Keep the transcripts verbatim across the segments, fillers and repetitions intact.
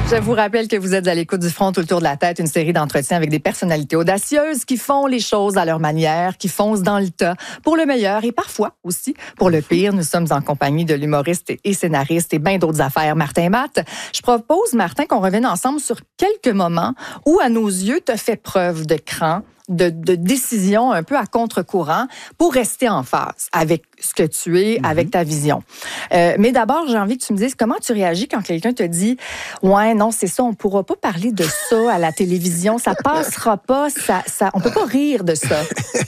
Je vous rappelle que vous êtes à l'écoute du Front tout le tour de la tête, une série d'entretiens avec des personnalités audacieuses qui font les choses à leur manière, qui foncent dans le tas pour le meilleur et parfois aussi pour le pire. Nous sommes en compagnie de l'humoriste et scénariste et bien d'autres affaires, Martin Matt. Je propose, Martin, qu'on revienne ensemble sur quelques moments où, à nos yeux, tu as fait preuve de cran, de, de décision un peu à contre-courant pour rester en phase avec ce que tu es, mm-hmm. avec ta vision. Euh, mais d'abord, j'ai envie que tu me dises comment tu réagis quand quelqu'un te dit « Ouais, non, c'est ça, on ne pourra pas parler de ça à la télévision, ça passera pas, ça, ça, on ne peut pas rire de ça. »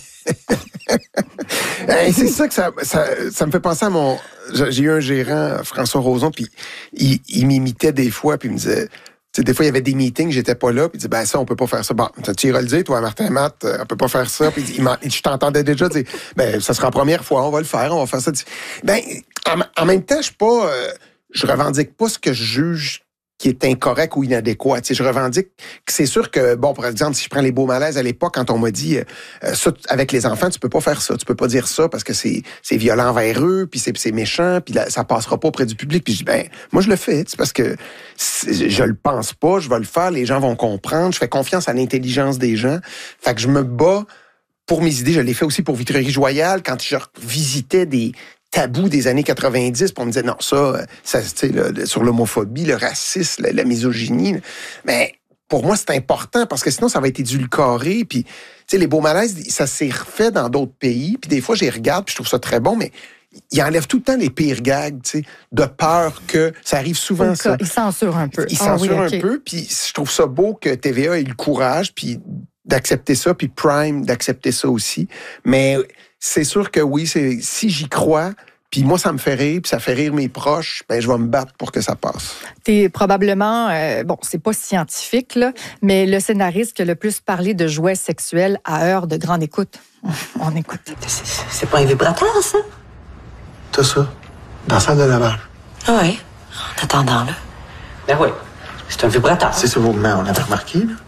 Hey, c'est ça que ça, ça, ça me fait penser à mon... J'ai eu un gérant, François Roson, puis il, il m'imitait des fois, puis il me disait... Tu sais, des fois, il y avait des meetings, j'étais pas là, puis il dit, ben ça, on peut pas faire ça. Bon, tu iras le dire, toi, Martin Matt, on peut pas faire ça. Puis il je t'entendais déjà dire, ben ça sera la première fois, on va le faire, on va faire ça. Ben, en, en même temps, je suis pas, euh, je revendique pas ce que je juge qui est incorrect ou inadéquat. Tu sais, je revendique que c'est sûr que, bon, par exemple, si je prends les beaux malaises à l'époque, quand on m'a dit, euh, ça, avec les enfants, tu peux pas faire ça, tu peux pas dire ça parce que c'est, c'est violent envers eux, puis c'est, c'est méchant, puis là, ça passera pas auprès du public. Puis je dis, ben, moi, je le fais, tu sais, parce que je le pense pas, je vais le faire, les gens vont comprendre, je fais confiance à l'intelligence des gens. Fait que je me bats pour mes idées. Je l'ai fait aussi pour Vitrerie-Royale, quand je visitais des tabou des années quatre-vingt-dix, pour me dire non, ça, ça tu sais, le, sur l'homophobie, le racisme, la, la misogynie. Mais pour moi, c'est important parce que sinon, ça va être édulcoré. Puis, tu sais, les beaux malaises, ça s'est refait dans d'autres pays. Puis des fois, je les regarde, puis je trouve ça très bon, mais ils enlèvent tout le temps les pires gags, tu sais, de peur que ça arrive souvent, ça. Ils censurent un peu. Ils ah, censurent oui, okay. un peu, puis je trouve ça beau que T V A ait le courage, puis d'accepter ça, puis Prime d'accepter ça aussi. Mais c'est sûr que oui, c'est, si j'y crois, puis moi, ça me fait rire, puis ça fait rire mes proches, ben je vais me battre pour que ça passe. T'es probablement, euh, bon, c'est pas scientifique, là, mais le scénariste qui a le plus parlé de jouets sexuels à heure de grande écoute. On écoute. C'est, c'est pas un vibrateur, ça? T'as ça, dans la salle de lavage. Ah oui, en attendant, là. Ben oui, c'est un vibrateur. C'est ce mouvement, on l'avait remarqué, là.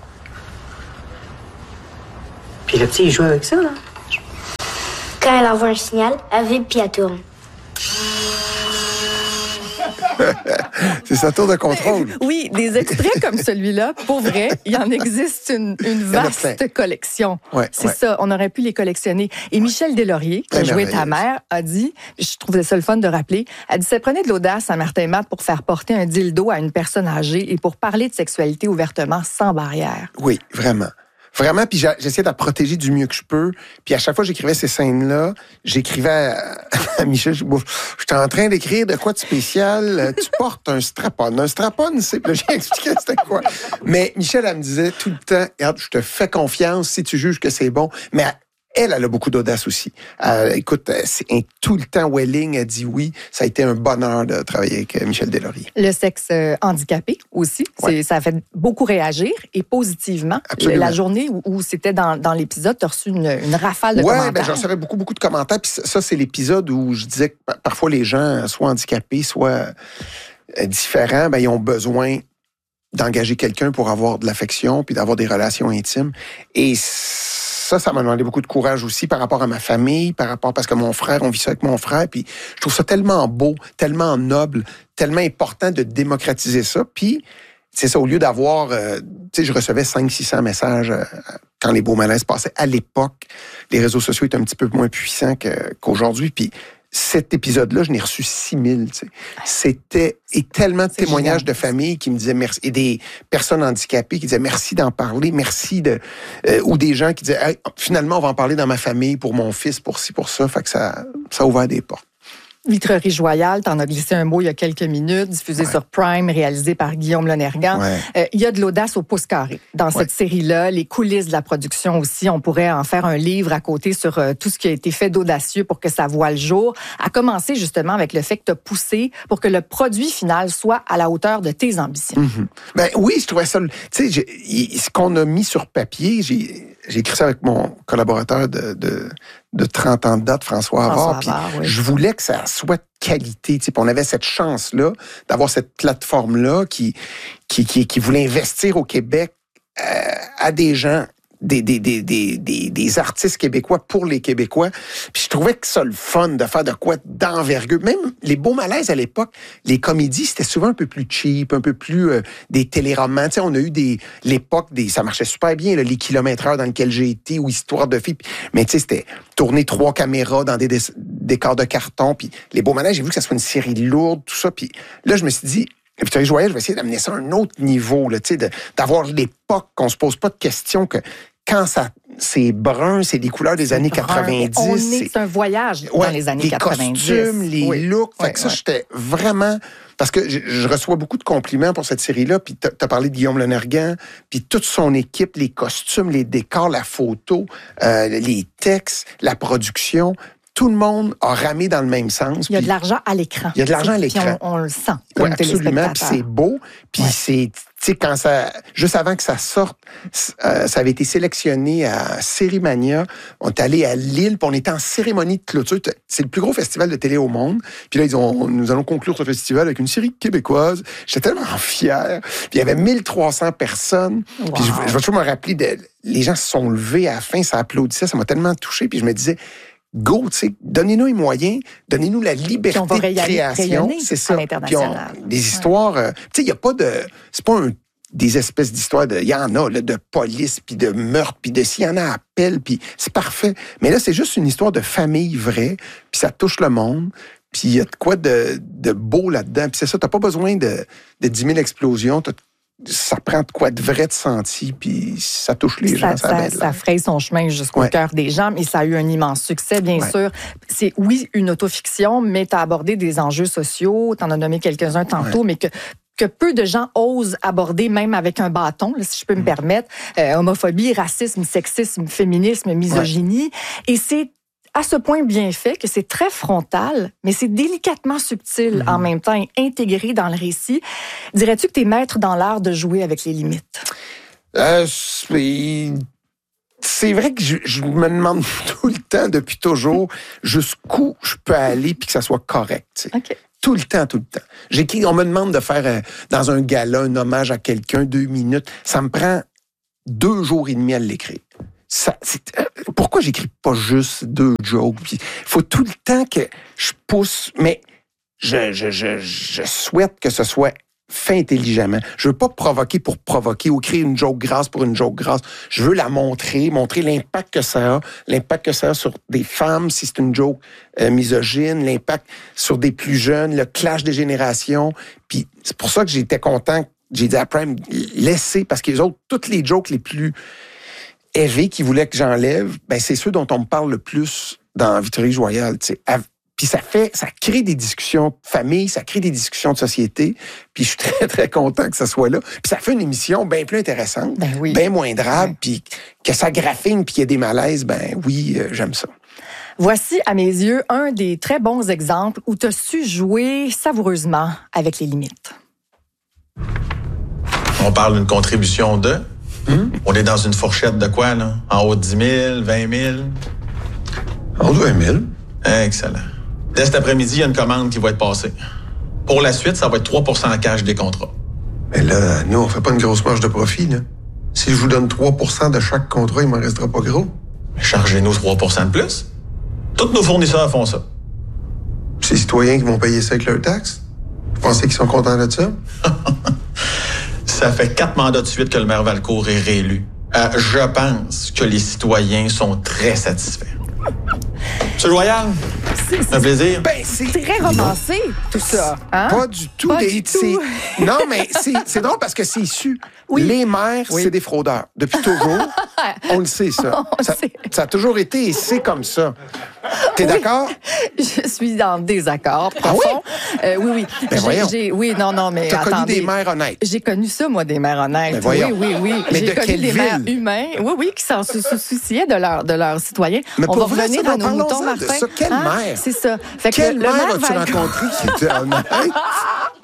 Puis le petit, il joue avec ça, là. Quand elle envoie un signal, elle vibre puis elle tourne. C'est sa tour de contrôle. Oui, des extraits comme celui-là, pour vrai, il en existe une, une vaste collection. Ouais, c'est ouais. ça, on aurait pu les collectionner. Et Michel Deslauriers, qui a joué ta mère, a dit, je trouvais ça le fun de rappeler, elle dit, ça prenait de l'audace à Martin Matt pour faire porter un dildo à une personne âgée et pour parler de sexualité ouvertement, sans barrière. Oui, vraiment. Vraiment, puis j'essayais de la protéger du mieux que je peux. Puis à chaque fois que j'écrivais ces scènes-là, j'écrivais à, à Michel, je j'étais en train d'écrire de quoi de spécial. Tu portes un strap-on. Un strap-on, c'est... J'ai expliqué c'était quoi. Mais Michel, elle me disait tout le temps, regarde, je te fais confiance si tu juges que c'est bon. Mais elle, elle a beaucoup d'audace aussi. Euh, écoute, c'est un, tout le temps Welling a dit oui. Ça a été un bonheur de travailler avec Michel Deslauriers. Le sexe euh, handicapé aussi, ouais. c'est, ça a fait beaucoup réagir et positivement. Absolument. La journée où, où c'était dans, dans l'épisode, tu as reçu une, une rafale de ouais, commentaires. Ben, j'en recevais beaucoup, beaucoup de commentaires. Puis ça, c'est l'épisode où je disais que parfois les gens, soit handicapés, soit euh, différents, ben, ils ont besoin d'engager quelqu'un pour avoir de l'affection puis d'avoir des relations intimes. Et ça, ça m'a demandé beaucoup de courage aussi par rapport à ma famille, par rapport parce que mon frère, on vit ça avec mon frère, puis je trouve ça tellement beau, tellement noble, tellement important de démocratiser ça. Puis c'est ça, au lieu d'avoir, euh, tu sais, je recevais cinq cents six cents messages euh, quand les beaux malaises passaient. À l'époque, les réseaux sociaux étaient un petit peu moins puissants que, qu'aujourd'hui. Puis cet épisode-là, je n'ai reçu six mille. Tu sais. C'était et tellement de c'est témoignages génial. De familles qui me disaient merci, et des personnes handicapées qui disaient merci d'en parler, merci de, euh, ou des gens qui disaient hey, finalement on va en parler dans ma famille pour mon fils, pour ci, pour ça. Fait que ça, ça a ouvert des portes. Vitrerie-Royale, t'en as glissé un mot il y a quelques minutes, diffusé ouais. sur Prime, réalisé par Guillaume Lonergan. Ouais. Euh, il y a de l'audace au pouce carré dans ouais. cette série-là, les coulisses de la production aussi. On pourrait en faire un livre à côté sur euh, tout ce qui a été fait d'audacieux pour que ça voie le jour. À commencer justement avec le fait que t'as poussé pour que le produit final soit à la hauteur de tes ambitions. Mm-hmm. Ben oui, je trouvais ça... Tu sais, ce qu'on a mis sur papier, j'ai, j'ai écrit ça avec mon collaborateur de... de de trente ans de date, François Havard. Puis oui. Je voulais que ça soit de qualité. Puis on avait cette chance-là d'avoir cette plateforme-là qui, qui, qui, qui voulait investir au Québec euh, à des gens des, des, des, des, des, des artistes québécois pour les Québécois. Puis je trouvais que ça le fun de faire de quoi d'envergure. Même les beaux malaises à l'époque, les comédies, c'était souvent un peu plus cheap, un peu plus euh, des téléromans. Tu sais, on a eu des l'époque, des ça marchait super bien, là, les kilomètres heure dans lesquels j'ai été, ou Histoire de filles. Mais tu sais, c'était tourner trois caméras dans des dé- décors de carton. Puis les beaux malaises, j'ai vu que ça soit une série lourde, tout ça. Puis là, je me suis dit, Victorie Joyal, je vais essayer d'amener ça à un autre niveau, là, tu sais, de, d'avoir l'époque qu'on se pose pas de questions, que quand ça, c'est brun, c'est des couleurs des années brun. quatre-vingt-dix. On est, c'est, c'est un voyage ouais, dans les années les quatre-vingt-dix. Les costumes, les oui. looks. Fait oui, que ça, oui. j'étais vraiment... Parce que je, je reçois beaucoup de compliments pour cette série-là, puis t'as, t'as parlé de Guillaume Lenergan, puis toute son équipe, les costumes, les décors, la photo, euh, les textes, la production... Tout le monde a ramé dans le même sens. Il y a puis, de l'argent à l'écran. Il y a de l'argent à l'écran. Puis on, on le sent comme oui, absolument. Puis c'est beau. Puis ouais. c'est, tu sais, quand ça, juste avant que ça sorte, euh, ça avait été sélectionné à Cérimania. On est allé à Lille, puis on était en cérémonie de clôture. C'est le plus gros festival de télé au monde. Puis là, ils ont, nous allons conclure ce festival avec une série québécoise. J'étais tellement fier. Puis il y avait mille trois cents personnes. Wow. Puis je, je vais toujours me rappeler, de, les gens se sont levés à la fin, ça applaudissait, ça m'a tellement touché. Puis je me disais, go, tu sais, donnez-nous les moyens, donnez-nous la liberté on va de création. C'est ça. À l'international. Puis on, des histoires, ouais. euh, tu sais, il n'y a pas de, c'est pas un, des espèces d'histoires de, il y en a, là, de police, puis de meurtre, puis de s'il y en a appel, puis c'est parfait. Mais là, c'est juste une histoire de famille vraie, puis ça touche le monde. Puis il y a de quoi de, de beau là-dedans. Puis c'est ça, t'as pas besoin de, de dix mille explosions, t'as ça prend de quoi de vrai de senti, puis ça touche les ça, gens. Ça, ça, ça fraye son chemin jusqu'au ouais. cœur des gens, mais ça a eu un immense succès, bien ouais. sûr. C'est, oui, une autofiction, mais tu as abordé des enjeux sociaux, tu en as nommé quelques-uns tantôt, ouais. mais que que peu de gens osent aborder, même avec un bâton, là, si je peux me mmh. permettre. Euh, homophobie, racisme, sexisme, féminisme, misogynie. Ouais. Et c'est à ce point bien fait que c'est très frontal, mais c'est délicatement subtil mm-hmm. en même temps et intégré dans le récit. Dirais-tu que tu es maître dans l'art de jouer avec les limites? Euh, c'est... c'est vrai que je, je me demande tout le temps, depuis toujours, jusqu'où je peux aller puis que ça soit correct. Tu sais. OK. Tout le temps, tout le temps. J'écris, on me demande de faire euh, dans un gala un hommage à quelqu'un, deux minutes. Ça me prend deux jours et demi à l'écrire. Ça, c'est, euh, pourquoi j'écris pas juste deux jokes? Il faut tout le temps que je pousse, mais je, je, je, je souhaite que ce soit fait intelligemment. Je veux pas provoquer pour provoquer ou créer une joke grasse pour une joke grasse. Je veux la montrer, montrer l'impact que ça a, l'impact que ça a sur des femmes si c'est une joke euh, misogyne, l'impact sur des plus jeunes, le clash des générations. Puis c'est pour ça que j'étais content. J'ai dit à Prime, laissez, parce que les autres, toutes les jokes les plus élevés qui voulaient que j'enlève, ben c'est ceux dont on me parle le plus dans Victorie Joyal, tu sais. Puis ça fait, ça crée des discussions de famille, ça crée des discussions de société. Puis je suis très, très content que ça soit là. Puis ça fait une émission bien plus intéressante, ben oui. bien moins drabe, ouais. Puis que ça graffine, puis qu'il y ait des malaises, ben oui, euh, j'aime ça. Voici, à mes yeux, un des très bons exemples où tu as su jouer savoureusement avec les limites. On parle d'une contribution de... Hum? On est dans une fourchette de quoi, là? En haut de dix mille, vingt mille? En haut de vingt mille. Excellent. Dès cet après-midi, il y a une commande qui va être passée. Pour la suite, ça va être trois pour cent en cash des contrats. Mais là, nous, on fait pas une grosse marge de profit, là. Si je vous donne trois pour cent de chaque contrat, il m'en restera pas gros. Chargez-nous trois pour cent de plus. Tous nos fournisseurs font ça. C'est les citoyens qui vont payer ça avec leurs taxes? Vous pensez qu'ils sont contents de ça? Ça fait quatre mandats de suite que le maire Valcourt est réélu. Euh, je pense que les citoyens sont très satisfaits. Monsieur Loyal, c'est un plaisir. Ben, c'est très romancé, tout ça. Hein? Pas du tout. Pas des, du tout. Non, mais c'est, c'est drôle parce que c'est issu. Oui. Les maires, oui. c'est des fraudeurs. Depuis toujours, on le sait, ça. On ça, sait. ça a toujours été et c'est comme ça. T'es oui. d'accord? Je suis en désaccord profond. Ah oui? Euh, oui, oui. Ben j'ai, voyons. J'ai, oui, non, non, mais T'as attendez. connu des maires honnêtes. J'ai connu ça, moi, des maires honnêtes. Ben voyons. Oui, oui, oui. Mais j'ai de connu quelle des ville? maires humains. Oui, oui, qui s'en souciaient de, leur, de leurs citoyens. Mais on va vrai, revenir ça, à nos moutons, de Martin. Ça. Quelle hein? maire? C'est ça. Fait Quelle que maire le maire as-tu Valcourt... rencontré qui était honnête?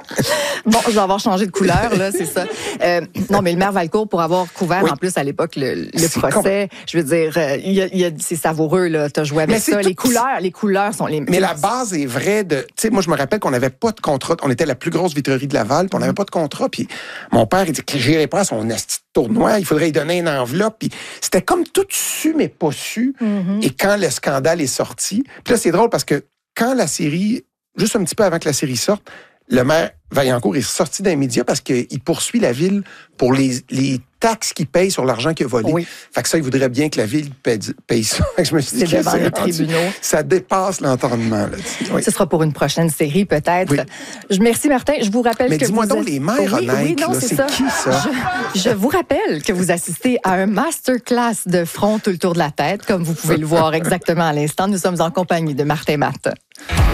Bon, je vais avoir changé de couleur, là, c'est ça. Euh, non, mais le maire Valcourt, pour avoir couvert, oui. en plus, à l'époque, le, le procès, com... je veux dire, euh, y a, y a, c'est savoureux, là, t'as joué avec mais ça. Les tout... couleurs, les couleurs sont les... Mais la base est vraie de... Tu sais, moi, je me rappelle qu'on n'avait pas de contrat. On était la plus grosse vitrerie de Laval, puis on n'avait mm. pas de contrat. Puis mon père, il dit que j'irais pas à son esti de tournoi, il faudrait y donner une enveloppe. Puis c'était comme tout su, mais pas su. Mm-hmm. Et quand le scandale est sorti... Puis là, c'est drôle parce que quand la série... Juste un petit peu avant que la série sorte, le maire Vaillancourt est sorti d'un média parce qu'il poursuit la ville pour les, les taxes qu'il paye sur l'argent qu'il a volé. Oui. Fait que ça, il voudrait bien que la ville paye, paye ça. Je me suis dit c'est devant les tribunaux. Ça dépasse l'entendement. Là, oui. Ce sera pour une prochaine série, peut-être. Oui. Je, merci, Martin. Je vous rappelle Mais que dis-moi vous donc, êtes... les maires oui, honnêtes, oui, non, là, c'est, c'est ça. qui, ça? Je, je vous rappelle que vous assistez à un masterclass de front tout le tour de la tête, comme vous pouvez le voir exactement à l'instant. Nous sommes en compagnie de Martin Matt.